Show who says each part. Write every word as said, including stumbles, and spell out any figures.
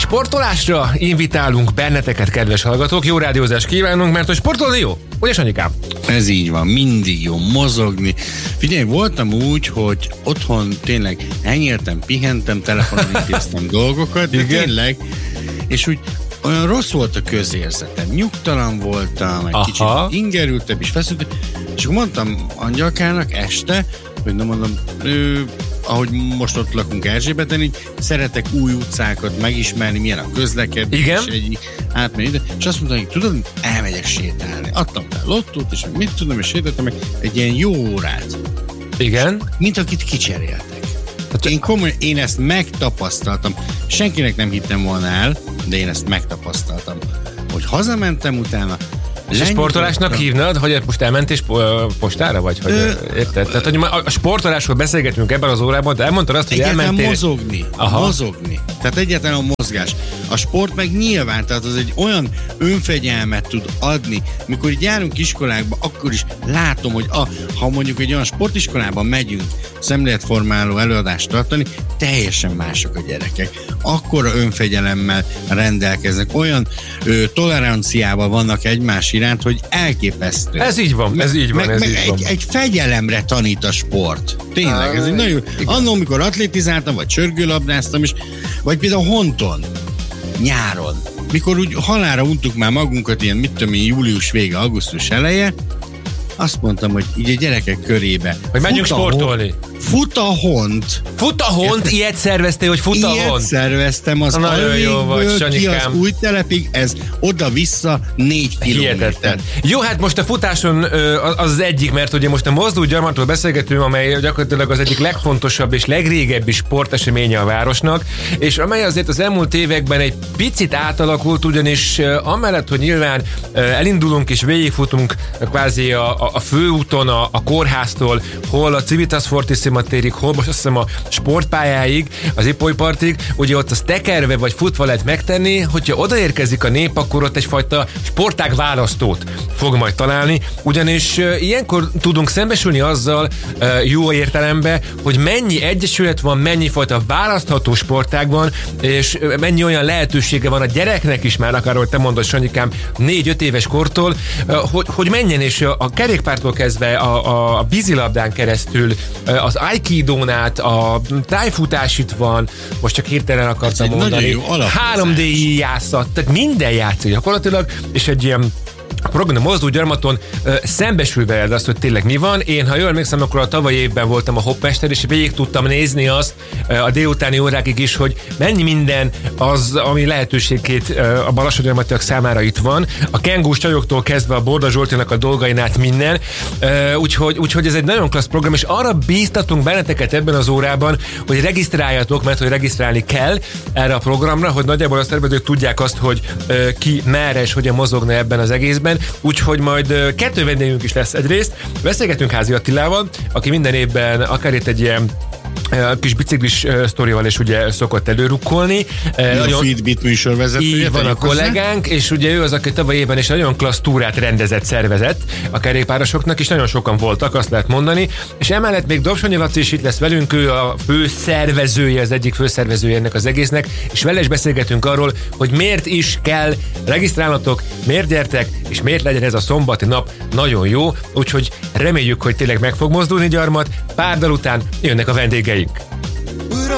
Speaker 1: Sportolásra invitálunk benneteket, kedves hallgatók. Jó rádiózást kívánunk, mert hogy sportolni jó. Ugye, Sanyikám?
Speaker 2: Ez így van, mindig jó mozogni. Figyelj, voltam úgy, hogy otthon tényleg elnyertem, pihentem, telefonon intéztem dolgokat, de
Speaker 1: igen?
Speaker 2: tényleg, és úgy olyan rossz volt a közérzetem, nyugtalan voltam, egy
Speaker 1: aha,
Speaker 2: kicsit ingerültebb és feszültebb, és akkor mondtam Angyalkának este, hogy nem mondom, ő, ahogy most ott lakunk Erzsébeten, így szeretek új utcákat megismerni, milyen a közlekedés,
Speaker 1: igen?
Speaker 2: egy átmenni ide, és azt mondtam, hogy tudod, elmegyek sétálni. Adtam fel lottót, és mit tudom, és sétáltam meg egy ilyen jó órát.
Speaker 1: Igen?
Speaker 2: Mint akit kicseréltek. Én komolyan, én ezt megtapasztaltam. Senkinek nem hittem volna el, de én ezt megtapasztaltam. Hogy hazamentem utána,
Speaker 1: és a sportolásnak hívnad, hogy most elmentél postára, vagy hogy Ö... érted? Tehát, hogy a sportolásról beszélgetünk ebben az órában, de elmondtad azt, hogy
Speaker 2: egyáltalán
Speaker 1: elmentél...
Speaker 2: mozogni. Aha. Mozogni. Tehát egyáltalán a mozgás. A sport meg nyilván, tehát az egy olyan önfegyelmet tud adni, mikor így járunk iskolákba, akkor is látom, hogy a, ha mondjuk egy olyan sportiskolában megyünk szemléletformáló előadást tartani, teljesen mások a gyerekek. Akkora önfegyelemmel rendelkeznek, olyan ö, toleranciával vannak egymás iránt, hogy elképesztő.
Speaker 1: Ez így van, ez így van,
Speaker 2: meg,
Speaker 1: ez
Speaker 2: meg
Speaker 1: így
Speaker 2: egy,
Speaker 1: van.
Speaker 2: egy fegyelemre tanít a sport. Tényleg, ez egy nagyon... Annól, amikor atlétizáltam, vagy csörgőlabdáztam is, vagy például honton, nyáron, mikor úgy halálra untuk már magunkat, ilyen mit tudom én, július vége, augusztus eleje, azt mondtam, hogy így a gyerekek körébe.
Speaker 1: Hogy menjünk sportolni.
Speaker 2: Fut a hont.
Speaker 1: Fut a hont? Ilyet szerveztél, hogy fut a hont?
Speaker 2: Ilyet szerveztem az Alvégből ki az új telepig, ez oda-vissza négy kilométer.
Speaker 1: Jó, hát most a futáson az az egyik, mert ugye most a Mozdulj Gyarmatról beszélgetünk, amely gyakorlatilag az egyik legfontosabb és legrégebbi sporteseménye a városnak, és amely azért az elmúlt években egy picit átalakult, ugyanis amellett, hogy nyilván elindulunk és végigfutunk kvázi a, a főúton, a, a kórháztól, hol a Civitas Fortissima térig, hol most azt hiszem a sportpályáig, az Ipolypartig, ugye ott az tekerve vagy futva lehet megtenni, hogyha odaérkezik a nép, akkor ott egyfajta sportág választót fog majd találni, ugyanis uh, ilyenkor tudunk szembesülni azzal uh, jó értelemben, hogy mennyi egyesület van, mennyi fajta választható sportág van, és uh, mennyi olyan lehetősége van a gyereknek is már, akár ahogy te mondod, Sanyikám, négy-öt éves kortól, uh, hogy, hogy menjen, és a, a kerékpártól kezdve a, a, a vízilabdán keresztül, uh, az aikidón át, a tájfutás itt van, most csak hirtelen akartam mondani, három dé játszat, tehát minden játszik gyakorlatilag, és egy ilyen a program a Mozdulj Gyarmaton uh, szembesül veled azt, hogy tényleg mi van. Én, ha jól emlékszem, akkor a tavalyi évben voltam a hoppmester, és végig tudtam nézni azt uh, a délutáni órákig is, hogy mennyi minden az, ami lehetőségét uh, a balassagyarmatiak számára itt van. A kengús csajoktól kezdve a Borda Zsoltinak a dolgain át minden. Uh, úgyhogy, úgyhogy ez egy nagyon klassz program, és arra bíztatunk benneteket ebben az órában, hogy regisztráljatok, mert hogy regisztrálni kell erre a programra, hogy nagyjából a szervezők tudják azt, hogy uh, ki merre és hogyan mozogna ebben az egészben. Úgyhogy majd kettő vendégünk is lesz egyrészt. Beszélgetünk Házi Attilával, aki minden évben akár itt egy ilyen a kis biciklis uh, sztorival is ugye szokott előrukkolni.
Speaker 2: Uh, a Fitbit műsorvezetője.
Speaker 1: Így van a kollégánk, és ugye ő az, aki tavaly évben is nagyon klassz túrát rendezett, szervezett a kerékpárosoknak, és nagyon sokan voltak, azt lehet mondani. És emellett még Dobsonyi Laci is itt lesz velünk, ő a főszervezője, az egyik főszervezője ennek az egésznek, és vele is beszélgetünk arról, hogy miért is kell regisztrálnatok, miért gyertek, és miért legyen ez a szombati nap nagyon jó. Úgyhogy reméljük, hogy tényleg meg fog mozdulni Gyarmat. Pár dal után jönnek a vendégeink.